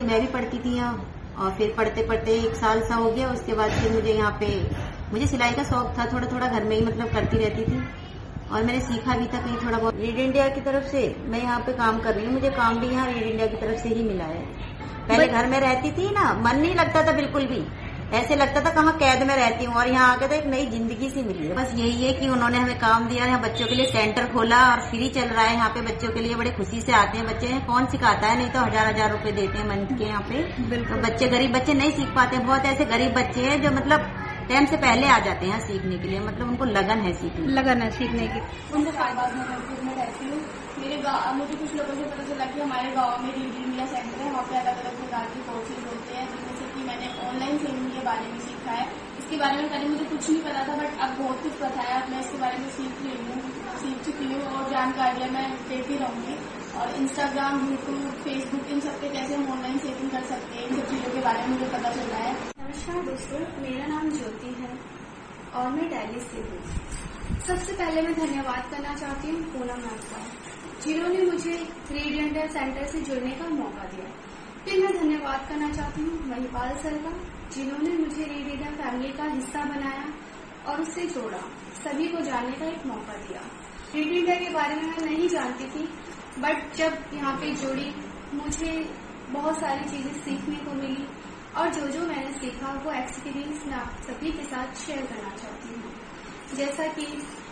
मैं भी पढ़ती थी यहाँ, और फिर पढ़ते पढ़ते 1 साल सा हो गया। उसके बाद फिर मुझे यहाँ पे मुझे सिलाई का शौक था, थोड़ा थोड़ा घर में ही मतलब करती रहती थी, और मैंने सीखा भी था कहीं थोड़ा बहुत। रीड इंडिया की तरफ से मैं यहाँ पे काम कर रही हूँ। मुझे काम भी यहाँ रीड इंडिया की तरफ से ही मिला है। पहले घर में रहती थी ना, मन नहीं लगता था बिल्कुल भी, ऐसे लगता था कहाँ कैद में रहती हूँ, और यहाँ आकर तो एक नई जिंदगी सी मिली है। बस यही है कि उन्होंने हमें काम दिया, यहाँ बच्चों के लिए सेंटर खोला और फ्री चल रहा है यहाँ पे बच्चों के लिए। बड़े खुशी से आते हैं बच्चे, कौन सिखाता है, नहीं तो 1000-1000 रुपए देते हैं मंथ के यहाँ पे। तो बच्चे, गरीब बच्चे नहीं सीख पाते। बहुत ऐसे गरीब बच्चे हैं जो मतलब टाइम से पहले आ जाते हैं सीखने के लिए, मतलब उनको लगन है सीखने की। उनको शाहबाद में रहती हूँ। मेरे गाँव, मुझे कुछ लोगों से पता चला कि हमारे गाँव में रीड इंडिया सेंटर है, वहाँ पे अलग अलग प्रकार के कोर्सेज होते हैं, जिनमें से कि मैंने ऑनलाइन सेविंग के बारे में सीखा है। इसके बारे में पहले मुझे कुछ नहीं पता था, बट अब बहुत कुछ पता है। अब मैं इसके बारे में सीख चुकी हूँ और जानकारियाँ मैं देती रहूंगी। और इंस्टाग्राम, यूट्यूब, फेसबुक, इन सब पे कैसे हम ऑनलाइन सेविंग कर सकते हैं, इन सब चीज़ों के बारे में मुझे पता चला है। नमस्कार दोस्तों, मेरा नाम ज्योति है और मैं दिल्ली से हूँ। सबसे पहले मैं धन्यवाद करना चाहती हूँ पूनम मैम का, जिन्होंने मुझे रीड इंडिया सेंटर से जुड़ने का मौका दिया। फिर मैं धन्यवाद करना चाहती हूँ महिपाल सर का, जिन्होंने मुझे रीड इंडिया फैमिली का हिस्सा बनाया और उससे जोड़ा, सभी को जानने का एक मौका दिया। रीड इंडिया के बारे में मैं नहीं जानती थी, बट जब यहाँ पे जुड़ी मुझे बहुत सारी चीजें सीखने को मिली, और जो जो मैंने सीखा वो एक्सपीरियंस मैं आप सभी के साथ शेयर करना चाहती हूँ। जैसा कि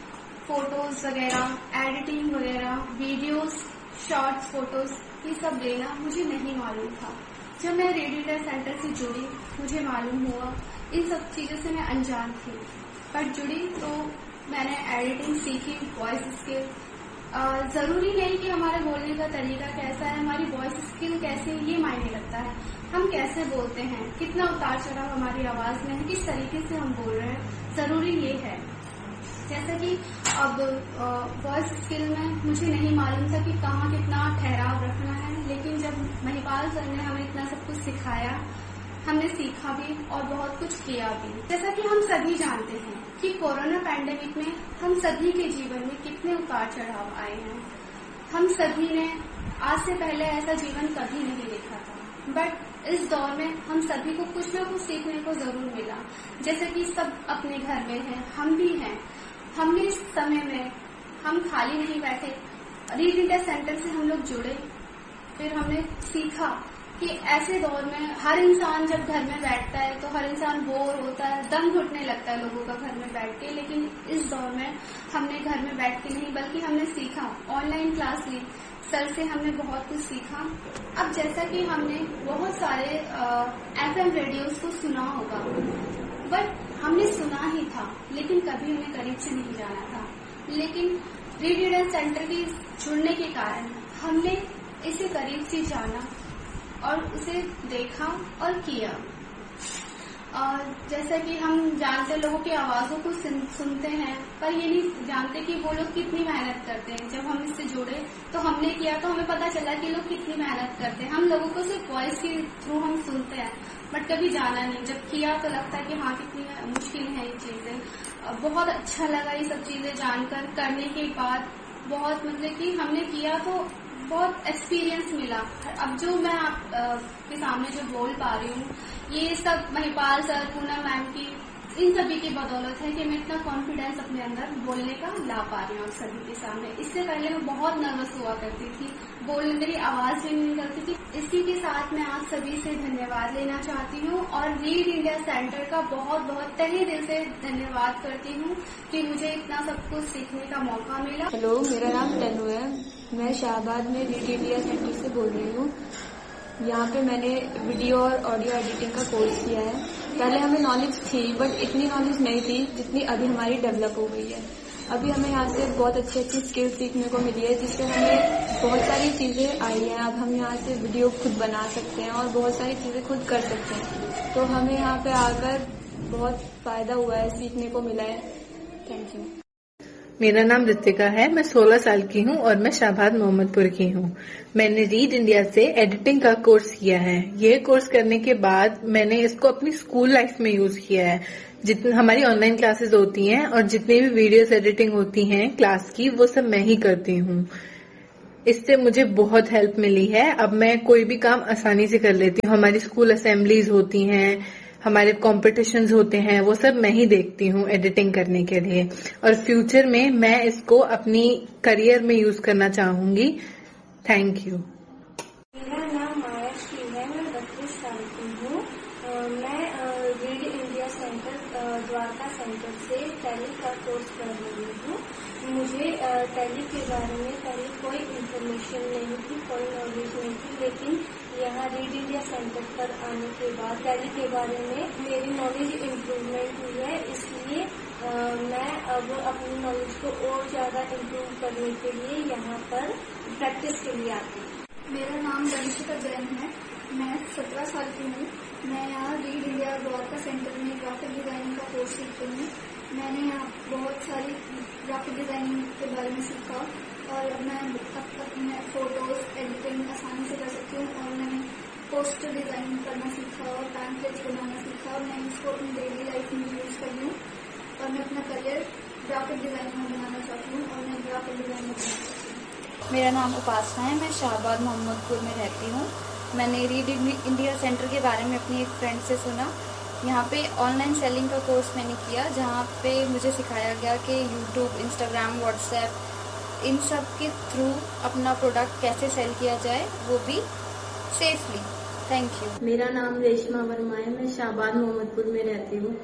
फोटोज वगैरह, एडिटिंग वगैरह, वीडियोस, शॉर्ट्स, फोटोज, ये सब लेना मुझे नहीं मालूम था। जब मैं रीड इंडिया सेंटर से जुड़ी मुझे मालूम हुआ। इन सब चीजों से मैं अनजान थी, पर जुड़ी तो मैंने एडिटिंग सीखी, वॉइस स्किल। जरूरी नहीं कि हमारे बोलने का तरीका कैसा है, हमारी वॉइस स्किल कैसे है, ये मायने लगता है। हम कैसे बोलते हैं, कितना उतार चढ़ाव हमारी आवाज में है, किस तरीके से हम बोल रहे हैं, जरूरी ये है। जैसा कि अब वॉइस स्किल में मुझे नहीं मालूम था कि कहाँ कितना ठहराव रखना है, लेकिन जब महिपाल सर ने हमें इतना सब कुछ सिखाया, हमने सीखा भी और बहुत कुछ किया भी। जैसा कि हम सभी जानते हैं कि कोरोना पैंडेमिक में हम सभी के जीवन में कितने उतार चढ़ाव आए हैं। हम सभी ने आज से पहले ऐसा जीवन कभी नहीं देखा था, बट इस दौर में हम सभी को कुछ न कुछ सीखने को जरूर मिला। जैसे कि सब अपने घर में हैं, हम भी हैं। हमने इस समय में हम खाली नहीं बैठे, रीड इंडिया सेंटर से हम लोग जुड़े, फिर हमने सीखा कि ऐसे दौर में हर इंसान जब घर में बैठता है तो हर इंसान बोर होता है, दम घुटने लगता है लोगों का घर में बैठ के। लेकिन इस दौर में हमने घर में बैठ के नहीं, बल्कि हमने सीखा, ऑनलाइन क्लास ली, सर से हमने बहुत कुछ सीखा। अब जैसा कि हमने बहुत सारे FM रेडियोस को सुना होगा, बट हमने सुना ही था, लेकिन कभी उन्हें करीब से नहीं जाना था। लेकिन रीड इंडिया सेंटर के जुड़ने के कारण हमने इसे करीब से जाना और उसे देखा और किया। और जैसा कि हम जानते लोगों की आवाजों को सुनते हैं, पर ये नहीं जानते कि वो लोग कितनी मेहनत करते हैं। जब हम इससे जुड़े तो हमने किया तो हमें पता चला कि लोग कितनी मेहनत करते हैं। हम लोगों को सिर्फ वॉइस के थ्रू हम सुनते हैं, बट कभी जाना नहीं। जब किया तो लगता है कि हाँ कितनी मुश्किल है ये चीजें। बहुत अच्छा लगा ये सब चीजें जानकर, करने के बाद बहुत मतलब कि हमने किया तो बहुत एक्सपीरियंस मिला। अब जो मैं आपके सामने जो बोल पा रही हूँ, ये सब महिपाल सर, पूनम मैम की, इन सभी की बदौलत है कि मैं इतना कॉन्फिडेंस अपने अंदर बोलने का ला पा रही हूँ सभी के सामने। इससे पहले मैं बहुत नर्वस हुआ करती थी, बोलने मेरी आवाज भी नहीं निकलती थी। इसी के साथ मैं आप सभी से धन्यवाद लेना चाहती हूँ और रीड इंडिया सेंटर का बहुत बहुत तहे दिल से धन्यवाद करती हूँ कि मुझे इतना सब कुछ सीखने का मौका मिला। हेलो, मेरा नाम तनु है। मैं शाहबाद में रीड इंडिया सेंटर से बोल रही हूँ। यहाँ पे मैंने वीडियो और ऑडियो एडिटिंग का कोर्स किया है। पहले हमें नॉलेज थी, बट इतनी नॉलेज नहीं थी जितनी अभी हमारी डेवलप हो गई है। अभी हमें यहाँ से बहुत अच्छी अच्छी स्किल सीखने को मिली है, जिससे हमें बहुत सारी चीजें आई हैं। अब हम यहाँ से वीडियो खुद बना सकते हैं और बहुत सारी चीजें खुद कर सकते हैं। तो हमें यहाँ पे आकर बहुत फायदा हुआ है, सीखने को मिला है। Thank you. मेरा नाम रितिका है। मैं 16 साल की हूँ और मैं शाहबाद मोहम्मदपुर की हूँ। मैंने रीड इंडिया से एडिटिंग का कोर्स किया है। ये कोर्स करने के बाद मैंने इसको अपनी स्कूल लाइफ में यूज किया है। जितनी हमारी ऑनलाइन क्लासेस होती हैं और जितनी भी वीडियोस एडिटिंग होती हैं क्लास की, वो सब मैं ही करती हूँ। इससे मुझे बहुत हेल्प मिली है। अब मैं कोई भी काम आसानी से कर लेती हूँ। हमारी स्कूल असेंबलीज होती हैं, हमारे कॉम्पिटिशन्स होते हैं, वो सब मैं ही देखती हूँ एडिटिंग करने के लिए। और फ्यूचर में मैं इसको अपनी करियर में यूज करना चाहूंगी। Thank you. मेरा नाम मायाश्री है, मैं 32 साल की हूँ। मैं read India centre Dwarka centre से टैली का कोर्स कर रही हूँ। मुझे टैली के बारे में पहले कोई इन्फॉर्मेशन नहीं थी, कोई नॉलेज नहीं थी, लेकिन यहाँ रीड इंडिया सेंटर पर आने के बाद टैली के बारे में मेरी नॉलेज इम्प्रूवमेंट हुई है। इसलिए मैं अब अपनी नॉलेज को और ज़्यादा इम्प्रूव करने के लिए यहाँ पर प्रैक्टिस के लिए आती हूँ। मेरा नाम दंशिका जैन है, मैं 17 साल की हूँ। मैं यहाँ रीड इंडिया द्वारका सेंटर में ग्राफिक डिजाइनिंग का कोर्स सीख रही हूँ। मैंने यहाँ बहुत सारी ग्राफिक डिजाइनिंग के बारे में सीखा और मैं अब तक मैं फोटोज एडिटिंग आसानी से कर सकती हूँ। और मैंने पोस्टर डिजाइनिंग करना सीखा और पैम्पलेट्स बनाना सीखा और मैं इसको अपनी डेली लाइफ में यूज कर रही हूँ। और मैं अपना करियर ग्राफिक डिजाइनिंग में बनाना चाहती हूँ और मैं ग्राफिक डिजाइनर बनना चाहती हूँ। मेरा नाम उपासना है, मैं शाहबाद मोहम्मदपुर में रहती हूँ। मैंने रीड इंडिया सेंटर के बारे में अपनी एक फ्रेंड से सुना। यहाँ पे ऑनलाइन सेलिंग का कोर्स मैंने किया, जहाँ पे मुझे सिखाया गया कि यूट्यूब, इंस्टाग्राम, व्हाट्सएप इन सब के थ्रू अपना प्रोडक्ट कैसे सेल किया जाए, वो भी सेफली। Thank you. मेरा नाम रेशमा वर्मा है, मैं शाहबाद मोहम्मदपुर में रहती हूँ।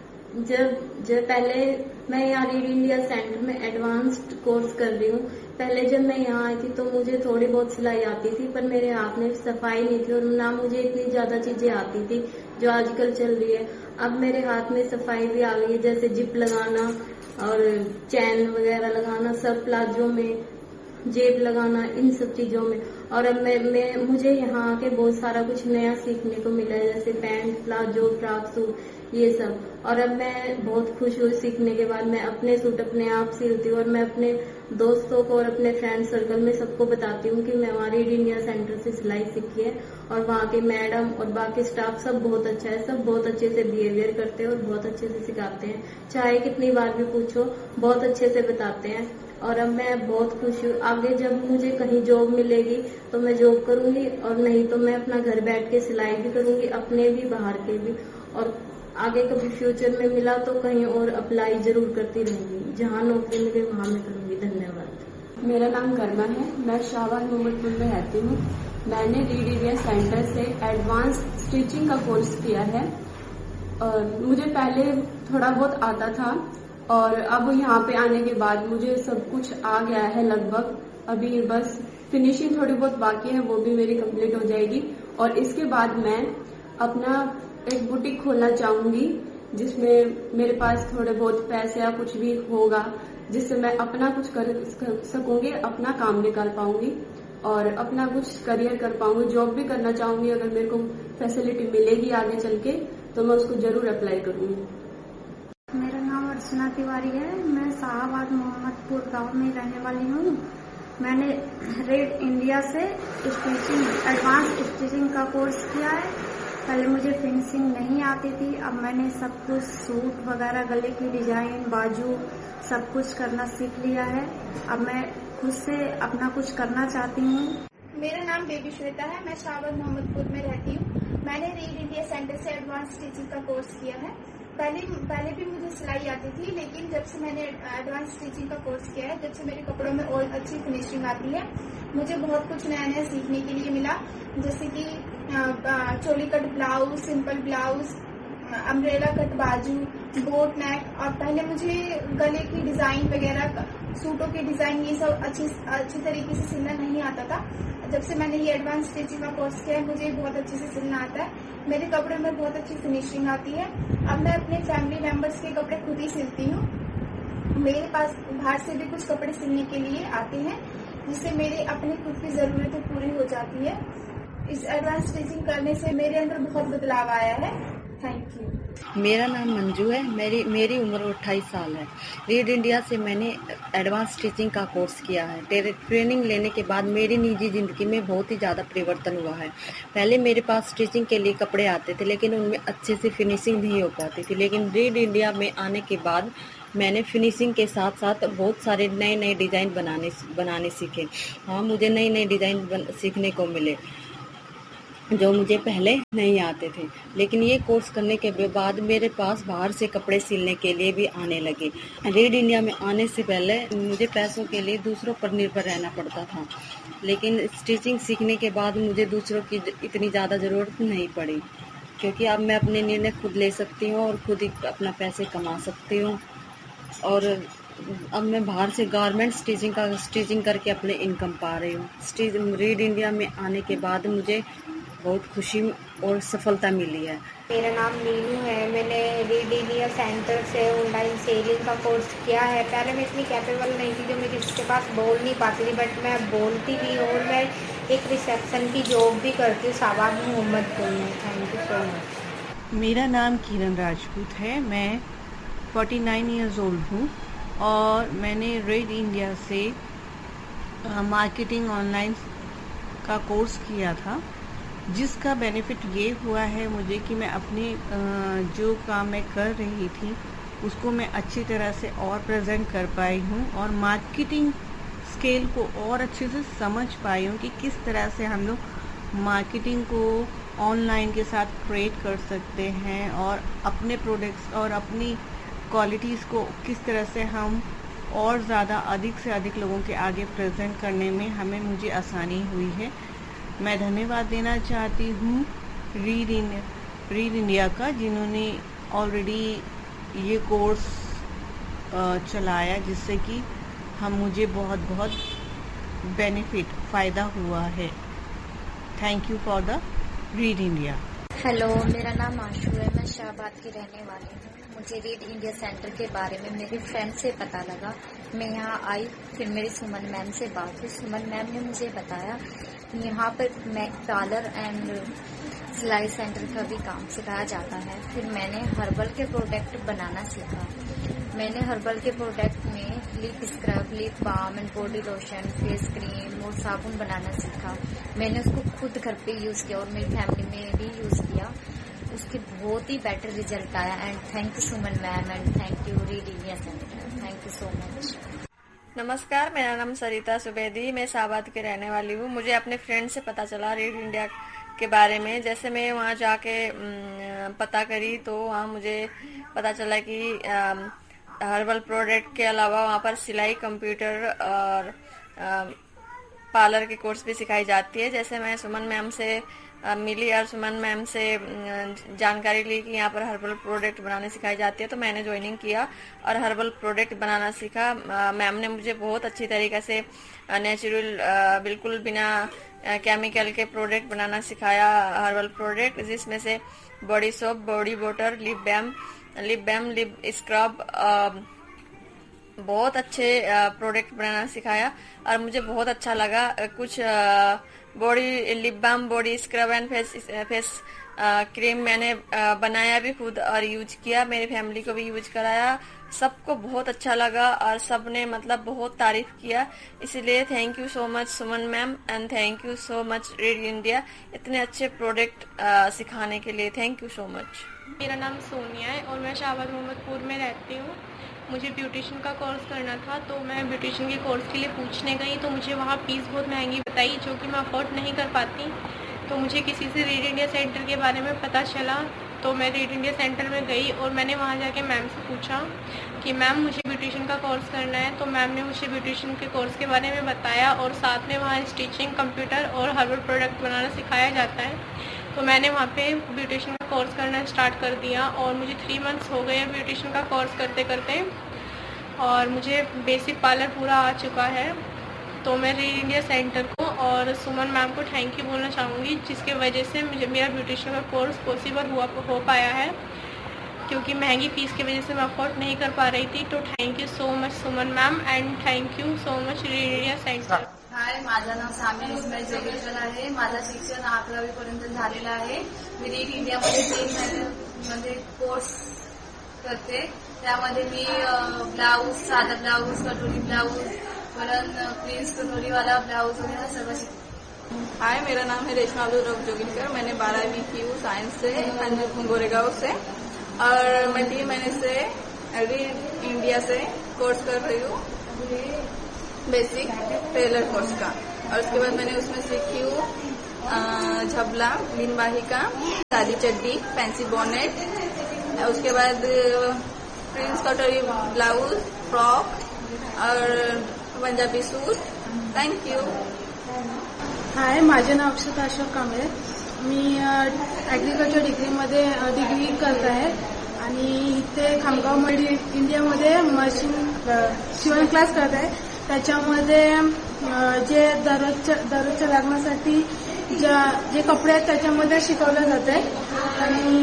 जब पहले मैं यहाँ रीड इंडिया सेंटर में एडवांस्ड कोर्स कर रही हूँ। पहले जब मैं यहाँ आई थी तो मुझे थोड़ी बहुत सिलाई आती थी, पर मेरे हाथ में सफाई नहीं थी और ना मुझे इतनी ज्यादा चीजें आती थी जो आजकल चल रही है। अब मेरे हाथ में सफाई भी आ गई है, जैसे जिप लगाना और चैन वगैरह लगाना, सब प्लाजो में जेब लगाना, इन सब चीजों में। और अब मुझे यहाँ आके बहुत सारा कुछ नया सीखने को मिला है, जैसे पैंट, प्लाजो, फ्रॉक सूट, ये सब। और अब मैं बहुत खुश हुई सीखने के बाद। मैं अपने सूट अपने आप सिलती हूँ और मैं अपने दोस्तों को और अपने फ्रेंड सर्कल में सबको बताती हूँ कि मैं वहाँ रीड इंडिया सेंटर से सिलाई सीखी है। और वहाँ के मैडम और बाकी स्टाफ सब बहुत अच्छा है, सब बहुत अच्छे से बिहेवियर करते हैं और बहुत अच्छे से सिखाते हैं। चाहे कितनी बार भी पूछो, बहुत अच्छे से बताते हैं। और अब मैं बहुत खुश हूँ। आगे जब मुझे कहीं जॉब मिलेगी तो मैं जॉब करूंगी, और नहीं तो मैं अपना घर बैठ के सिलाई भी करूंगी, अपने भी बाहर के भी। और आगे कभी फ्यूचर में मिला तो कहीं और अप्लाई जरूर करती रहूंगी। जहाँ नौकरी मिले वहाँ मैं करूंगी। धन्यवाद। मेरा नाम गर्मा है, मैं शाहबाद मोहम्मदपुर में रहती हूँ। मैंने रीड इंडिया सेंटर से एडवांस स्टिचिंग का कोर्स किया है। और मुझे पहले थोड़ा बहुत आता था और अब यहाँ पे आने के बाद मुझे सब कुछ आ गया है लगभग। अभी बस फिनिशिंग थोड़ी बहुत बाकी है, वो भी मेरी कंप्लीट हो जाएगी। और इसके बाद मैं अपना एक बुटीक खोलना चाहूंगी, जिसमें मेरे पास थोड़े बहुत पैसे या कुछ भी होगा, जिससे मैं अपना कुछ कर सकूंगी, अपना काम निकाल पाऊंगी और अपना कुछ करियर कर पाऊंगी। जॉब भी करना चाहूंगी, अगर मेरे को फैसिलिटी मिलेगी आगे चल के तो मैं उसको जरूर अप्लाई करूंगी। मेरा नाम अर्चना तिवारी है, मैं शाहबाद मोहम्मदपुर गांव में रहने वाली हूँ। मैंने रीड इंडिया से स्टिचिंग, एडवांस स्टिचिंग का कोर्स किया है। पहले मुझे फिनिशिंग नहीं आती थी, अब मैंने सब कुछ सूट वगैरह, गले की डिजाइन, बाजू, सब कुछ करना सीख लिया है। अब मैं खुद से अपना कुछ करना चाहती हूँ। मेरा नाम बेबी श्वेता है, मैं शाहबाद मोहम्मदपुर में रहती हूँ। मैंने रीड इंडिया सेंटर से एडवांस स्टिचिंग का कोर्स किया है। पहले भी मुझे सिलाई आती थी, लेकिन जब से मैंने एडवांस स्टिचिंग का कोर्स किया है, जब से मेरे कपड़ों में और अच्छी फिनिशिंग आती है, मुझे बहुत कुछ नया नया सीखने के लिए मिला। जैसे कि चोली cut blouse, simple blouse, umbrella cut बाजू, बोट नेक। और पहले मुझे गले की डिजाइन वगैरह, सूटों के डिजाइन, ये सब अच्छी तरीके से सिलना नहीं आता था। जब से मैंने ये एडवांस स्टिचिंग का कोर्स किया है, मुझे बहुत अच्छे से सिलना आता है। मेरे कपड़े में बहुत अच्छी फिनिशिंग आती है। अब मैं अपने फैमिली मेंबर्स के कपड़े खुद ही सिलती हूँ। मेरे पास बाहर से भी कुछ कपड़े सिलने के लिए आते हैं, जिससे मेरे अपनी खुद की जरूरतें पूरी हो जाती है। इस एडवांस स्टिचिंग करने से मेरे अंदर बहुत बदलाव आया है। Thank you. मेरा नाम मंजू है, मेरी उम्र 28 साल है। रीड इंडिया से मैंने एडवांस स्टिचिंग का कोर्स किया है। ट्रेनिंग लेने के बाद मेरी निजी जिंदगी में बहुत ही ज़्यादा परिवर्तन हुआ है। पहले मेरे पास स्टिचिंग के लिए कपड़े आते थे, लेकिन उनमें अच्छे से फिनिशिंग नहीं हो पाती थी। लेकिन रीड इंडिया में आने के बाद मैंने फिनिशिंग के साथ साथ बहुत सारे नए नए डिजाइन बनाने सीखे। हाँ, मुझे नए नए डिजाइन सीखने को मिले जो मुझे पहले नहीं आते थे। लेकिन ये कोर्स करने के बाद मेरे पास बाहर से कपड़े सिलने के लिए भी आने लगे। रीड इंडिया में आने से पहले मुझे पैसों के लिए दूसरों पर निर्भर रहना पड़ता था, लेकिन स्टिचिंग सीखने के बाद मुझे दूसरों की इतनी ज़्यादा ज़रूरत नहीं पड़ी, क्योंकि अब मैं अपने निर्णय खुद ले सकती हूँ और खुद ही अपना पैसे कमा सकती हूँ। और अब मैं बाहर से गारमेंट स्टिचिंग करके अपने इनकम पा रही हूँ। रीड इंडिया में आने के बाद मुझे बहुत खुशी और सफलता मिली है। मेरा नाम मीनू है। मैंने रीड इंडिया सेंटर से ऑनलाइन सेलिंग का कोर्स किया है। पहले मैं इतनी कैपेबल नहीं थी, जो मैं किसी के पास बोल नहीं पाती थी, बट मैं बोलती भी हूँ और मैं एक रिसेप्शन की जॉब भी करती हूँ शाहबाद मोहम्मदपुर में। Thank you so much. मेरा नाम किरण राजपूत है। मैं 49 ईयर्स ओल्ड हूँ और मैंने रीड इंडिया से मार्केटिंग ऑनलाइन का कोर्स किया था, जिसका बेनिफिट ये हुआ है मुझे कि मैं अपने जो काम मैं कर रही थी उसको मैं अच्छी तरह से और प्रेजेंट कर पाई हूँ और मार्केटिंग स्केल को और अच्छे से समझ पाई हूँ कि किस तरह से हम लोग मार्केटिंग को ऑनलाइन के साथ क्रिएट कर सकते हैं और अपने प्रोडक्ट्स और अपनी क्वालिटीज़ को किस तरह से हम और ज़्यादा अधिक से अधिक लोगों के आगे प्रेजेंट करने में मुझे आसानी हुई है। मैं धन्यवाद देना चाहती हूँ रीड इंडिया का, जिन्होंने ऑलरेडी ये कोर्स चलाया, जिससे कि मुझे बहुत बहुत फ़ायदा हुआ है। Thank you for the read India. Hello, मेरा नाम आशु है। मैं शाहबाद की रहने वाली हूँ। मुझे रीड इंडिया सेंटर के बारे में मेरी फ्रेंड से पता लगा। मैं यहाँ आई, फिर मेरी सुमन मैम से बात हुई। सुमन मैम ने मुझे बताया यहाँ पर पार्लर एंड सिलाई सेंटर का भी काम सिखाया जाता है। फिर मैंने हर्बल के प्रोडक्ट बनाना सीखा। मैंने हर्बल के प्रोडक्ट में lip scrub, lip balm and body lotion, face cream और साबुन बनाना सीखा। मैंने उसको खुद घर पे यूज़ किया और मेरी फैमिली में भी यूज़ किया। उसके बहुत ही बेटर रिजल्ट आया। And thank you Suman ma'am and thank you read India centre. Thank you so much. नमस्कार, मेरा नाम सरिता सुबेदी। मैं शाहबाद की रहने वाली हूँ। मुझे अपने फ्रेंड से पता चला रीड इंडिया के बारे में। जैसे मैं वहाँ जाके पता करी तो वहाँ मुझे पता चला कि हर्बल प्रोडक्ट के अलावा वहाँ पर सिलाई, कंप्यूटर और पार्लर के कोर्स भी सिखाई जाती है। जैसे मैं सुमन मैम से मिली और सुमन मैम से जानकारी ली कि यहाँ पर हर्बल प्रोडक्ट बनाने सिखाई जाती है, तो मैंने ज्वाइनिंग किया और हर्बल प्रोडक्ट बनाना सीखा। मैम ने मुझे बहुत अच्छी तरीके से नेचुरल, बिल्कुल बिना केमिकल के प्रोडक्ट बनाना सिखाया। हर्बल प्रोडक्ट जिसमें से body soap, body water, lip बैम, lip scrub, बहुत अच्छे प्रोडक्ट बनाना सिखाया और मुझे बहुत अच्छा लगा। कुछ body lip balm, body scrub and face cream मैंने बनाया भी खुद और यूज किया। मेरी फैमिली को भी यूज कराया। सबको बहुत अच्छा लगा और सबने मतलब बहुत तारीफ किया। इसलिए thank you so much Suman ma'am and thank you so much read India इतने अच्छे प्रोडक्ट सिखाने के लिए। Thank you so much. मेरा नाम सोनिया है और मैं शाहबाद मोहम्मदपुर में रहती हूँ। मुझे ब्यूटिशियन का कोर्स करना था, तो मैं ब्यूटिशियन के कोर्स के लिए पूछने गई तो मुझे वहाँ फीस बहुत महंगी बताई, जो कि मैं अफोर्ड नहीं कर पाती। तो मुझे किसी से रीड इंडिया सेंटर के बारे में पता चला, तो मैं रीड इंडिया सेंटर में गई और मैंने वहाँ जाके मैम से पूछा कि मैम मुझे ब्यूटिशियन का कोर्स करना है। तो मैम ने मुझे ब्यूटिशियन के कोर्स के बारे में बताया और साथ में वहाँ स्टिचिंग, कंप्यूटर और हर्बल प्रोडक्ट बनाना सिखाया जाता है। तो मैंने वहाँ पे ब्यूटिशियन का कोर्स करना स्टार्ट कर दिया और मुझे 3 मंथ्स हो गए ब्यूटिशियन का कोर्स करते करते और मुझे बेसिक पार्लर पूरा आ चुका है। तो मैं रीड इंडिया सेंटर को और सुमन मैम को थैंक यू बोलना चाहूँगी, जिसके वजह से मुझे मेरा ब्यूटिशियन का कोर्स पॉसिबल हो पाया है, क्योंकि महंगी फ़ीस की वजह से मैं अफोर्ड नहीं कर पा रही थी। तो thank you so much Suman ma'am and thank you so much read India centre. हाय, माझं नाव सामी इस्माईल जोगेश्वर आहे. माझं शिक्षण 11वी पर्यंत झालेलं आहे. मी रीड इंडियामध्ये 3 महिन्यामध्ये कोर्स करते. त्यामध्ये मी ब्लाऊज, साधा ब्लाऊज, कटोरी ब्लाऊज, परत प्रिंस कटोरीवाला ब्लाऊज वगैरह सर्व शिकते. हाय, मेरा नाम है रेशमा अब्दुल जोगिनकर. मैंने 12वीं की हूँ साइंस से गोरेगांव से और मैं 3 महीने से रीड इंडिया से कोर्स कर रही हूँ बेसिक टेलर कोर्स का। और उसके बाद मैंने उसमें सीखी हूँ झबला, बिनबाही का, सादी चड्डी, फैंसी बोनेट, उसके बाद प्रिंस कटोरी ब्लाउज, फ्रॉक और पंजाबी सूट। Thank you. हाय, माझे नाव अक्षता अशोक कांबळे। मी ॲग्रिकल्चर डिग्री करत आहे आणि इथे खामगावमध्ये इंडियामध्ये मशीन शिवण क्लास करत आहे। त्याच्यामध्ये जे दररोजच्या लागण्यासाठी जे कपडे आहेत त्याच्यामध्ये शिकवलं जाते आणि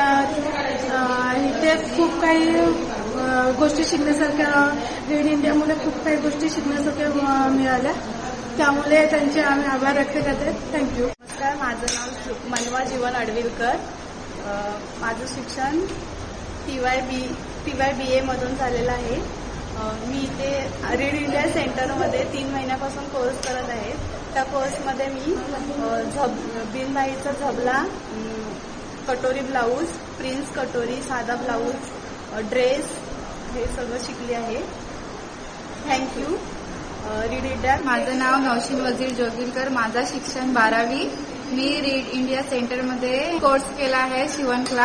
इथे खूप काही गोष्टी शिकण्यासारख्या, रीड इंडियामध्ये खूप काही गोष्टी शिकण्यासारख्या मिळाल्या, त्यामुळे त्यांचे आम्ही आभार व्यक्त करते। थँक्यू। नमस्कार, माझं नाव मनवा जीवन अडविलकर। माझं शिक्षण TYBA मधून झालेलं आहे। मी इथे रीड इंडिया सेंटरमध्ये 3 महिन्यापासून कोर्स करत आहे। त्या कोर्समध्ये मी बिनबाईचा झबला, कटोरी ब्लाऊज, प्रिन्स कटोरी, साधा ब्लाऊज, ड्रेस हे सगळं शिकले आहे। थँक्यू। Read India. माझं नाव नौशीन वजीर जोगिलकर। माझं शिक्षण 12वी। मी रीड इंडिया सेंटरमध्ये कोर्स केला आहे शिवण क्लास।